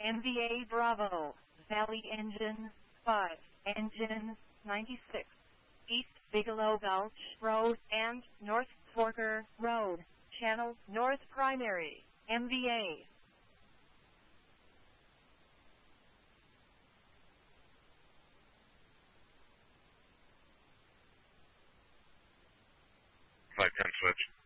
MVA Bravo, Valley Engine 5, Engine 96, East Bigelow Gulch Road and North Forker Road, Channel North Primary, MVA. Flight 10 switch.